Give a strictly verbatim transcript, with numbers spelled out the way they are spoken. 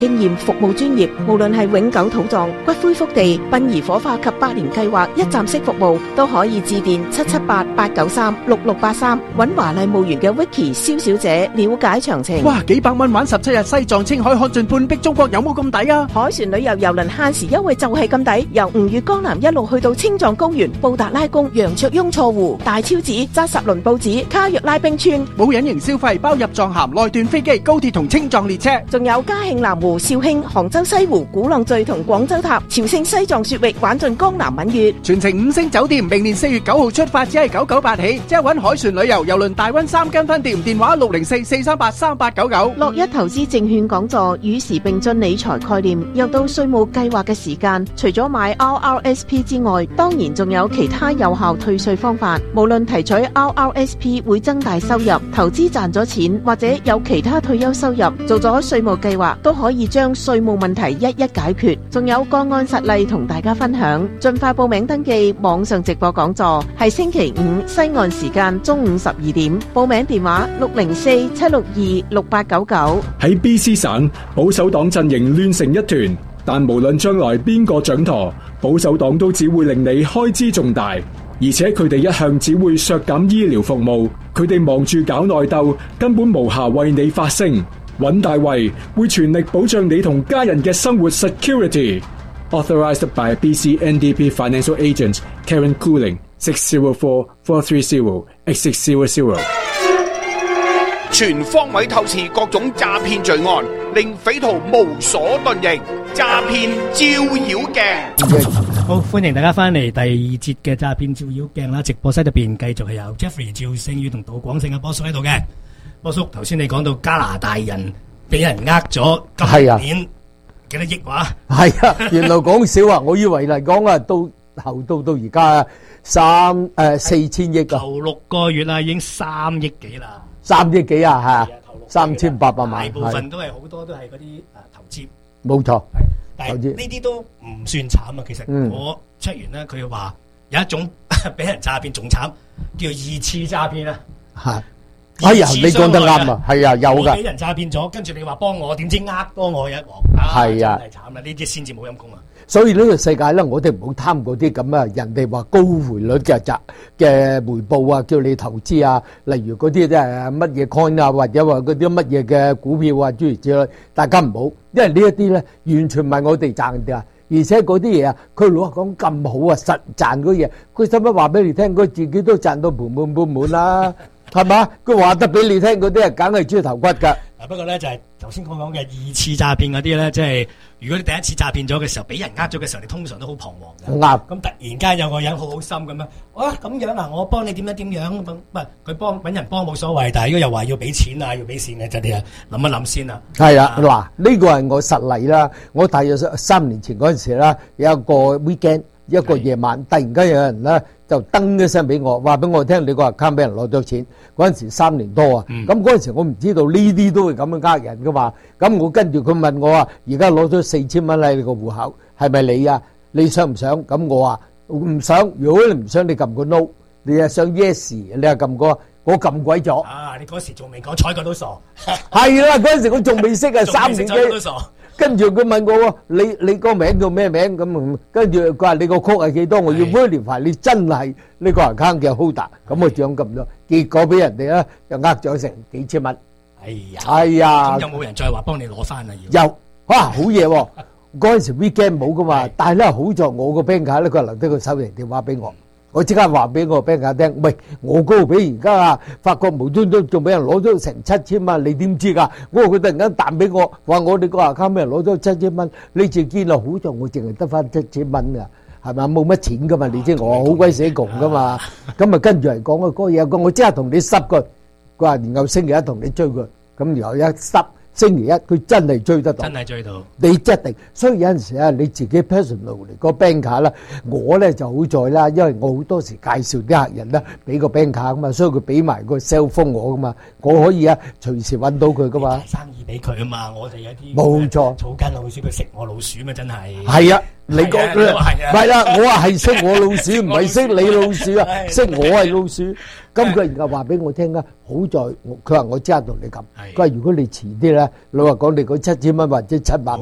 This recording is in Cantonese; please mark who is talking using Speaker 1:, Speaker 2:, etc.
Speaker 1: 經驗服務專業，無論係永久土葬、骨灰福地、殯儀火化及百年計劃一站式服務，都可以致電七七八八九三六六八三，揾華麗墓園嘅 Vicky 蕭小姐了解詳情。
Speaker 2: 哇，幾百蚊玩十七日西藏青海看盡半壁中國，有冇咁抵啊？
Speaker 1: 海船旅遊郵輪限時優惠就係咁抵，由吳越江南一路去到青藏高原、布達拉宮、羊卓雍措湖、大昭寺、扎什倫布寺、卡若拉冰川，
Speaker 2: 冇隱形消費，包入藏函、內段飛機、高鐵同青藏列車，
Speaker 1: 仲有嘉慶南湖、肇慶、杭州西湖、鼓浪嶼同廣州塔、朝聖西藏雪域，玩盡江南閩粵，
Speaker 2: 全程五星酒店。明年四月九號出發，只係九九八起，即係搵海船旅遊郵輪大溫三間分店，電話六零四四三八三八九九。
Speaker 1: 樂一投資證券講座，與時並進理財概念，又到稅務計劃嘅時間。除咗買 R R S P 之外，當然仲有其他有效退稅方法。無論提取 R R S P 會增大收入，投資賺咗錢，或者有其他退休收入，做咗稅務計劃都可以將稅務問題一一解決。仲有個案實例同大家分享。盡快報名登記網上直播講座，係星期五西岸時間中午十二點。報名電話六零四七六二六八九九。
Speaker 3: 喺 B C 省，保守黨陣營亂成一團，但無論將來邊個掌舵，保守黨都只會令你開支重大，而且佢哋一向只會削減醫療服務，佢哋忙住搞內鬥，根本無暇為你發聲。尹大衛會全力保障你同家人嘅生活 security。Authorized by B C N D P Financial Agent Karen Cooling six zero four four three zero eight six zero zero。
Speaker 4: 全方位透視各種詐騙罪案，令匪徒無所遁形。詐騙照妖鏡，
Speaker 5: 好歡迎大家翻嚟第二節嘅詐騙照妖鏡啦！直播室入邊繼續係有 Jeffrey 趙聖宇同杜廣勝嘅波叔喺度嘅。波叔，頭先你講到加拿大人俾人呃咗今年幾多億話？
Speaker 6: 係啊，原來講少啊，我以為嚟講啊，到後到到而家三誒四千億啊，
Speaker 5: 頭六個月啦，已經三億幾啦，
Speaker 6: 三億幾啊嚇，三千八百萬，
Speaker 5: 大部分都係好多都係嗰啲誒投資，
Speaker 6: 冇錯。
Speaker 5: 但係呢啲都唔算慘啊。其實我 check 完咧，佢話有一種俾人詐騙仲慘，叫二次詐騙啊。
Speaker 6: 係。哎呀，你講得啱啊，係啊，有噶。
Speaker 5: 俾人詐騙咗，跟住你話幫我，點知呃多我一鑊？
Speaker 6: 係啊，
Speaker 5: 真係慘啦！呢啲先至冇陰功啊！
Speaker 6: 所以呢個世界咧，我哋唔好貪嗰啲咁啊，人哋話高匯率嘅賺嘅回報啊，叫你投資啊，例如嗰啲即係乜嘢 coin 啊，或者話嗰啲乜嘢嘅股票啊，諸如此類，大家唔好，因為呢一啲咧完全唔係我哋賺嘅，而且嗰啲嘢啊，佢老實講咁好啊，實賺嗰嘢，佢使乜話俾你聽？佢自己都賺到盆滿缽滿啦。係嘛？佢話得俾你聽嗰啲啊，梗係豬頭骨噶。
Speaker 5: 啊，不過咧就係頭先講講嘅二次詐騙嗰啲咧，即係如果你第一次詐騙咗嘅時候，俾人呃咗嘅時候，你通常都好彷徨嘅。
Speaker 6: 啱。
Speaker 5: 咁突然間有個人好好心咁樣，哇咁樣啊，我幫你點樣點樣咁，唔係佢幫揾人幫冇所謂，但係如果又話要俾錢啊，要俾錢嘅，就你啊諗一諗先啊。
Speaker 6: 係啊，嗱呢個係我實例啦。我大約三年前嗰陣時啦，有一個 weekend 一個夜晚，突然間有人咧就登一聲俾我，話俾我聽你個 account 俾人攞咗錢。嗰陣時三年多啊，咁嗰陣時我唔知道呢啲都會咁樣呃人噶嘛。咁我跟住佢問我啊，而家攞咗四千蚊喺你個戶口，係咪你啊？你想唔想？咁我話唔想。如果你唔想，你撳個 no。你係想 yes，你係撳個，我撳鬼咗。
Speaker 5: 啊！你嗰時仲未講睬佢都傻。
Speaker 6: 係啦，嗰陣時我仲未識啊，三年幾。跟住佢問我，你你個名叫咩名咁？跟住佢話你個曲係幾多？我要 verify 你真係呢個 account 嘅 holder。咁我獎咁多，結果俾人哋咧就呃咗成幾千蚊。
Speaker 5: 哎呀，
Speaker 6: 哎呀，
Speaker 5: 咁有冇人再話幫你攞翻啊？要
Speaker 6: 有，哇好嘢喎！嗰陣時 weekend 冇噶嘛，但係咧好在我個 bank 卡咧，佢留低個手提電話俾我。我即刻話俾我 bank 卡聽，喂，我嗰度俾而家啊，發覺無端端仲俾人攞咗成七千蚊，你點知㗎？我佢突然間彈俾我，話我哋個 account 俾人攞咗七千蚊，你自見啦，好在我淨係得翻七千蚊㗎，係咪？冇乜錢㗎嘛，你知我好鬼死窮㗎嘛，咁啊跟住嚟講啊嗰個嘢，講我即刻同你濕佢，佢話然後星期一同你追佢，咁然後一濕。星期一佢真係追得到，
Speaker 5: 真係追到。
Speaker 6: 你一定，所以有陣時啊，你自己 personal 嚟個 bank 卡啦，我咧就好在啦，因為我好多時介紹啲客人咧俾個 bank 卡噶嘛，所以佢俾埋個 cell phone 我噶嘛，我可以啊隨時揾到佢噶嘛。
Speaker 5: 生意俾佢啊嘛，我哋有啲
Speaker 6: 冇錯，
Speaker 5: 草根老鼠佢食我老鼠嘛，真係。
Speaker 6: 係啊， 你講係啦，我話係識我老鼠，唔係識你老鼠啊，識我係老鼠。咁佢而家話俾我聽啊，好在佢話我即刻同你撳，佢話如果你遲啲咧，老實講你嗰七千蚊或者七百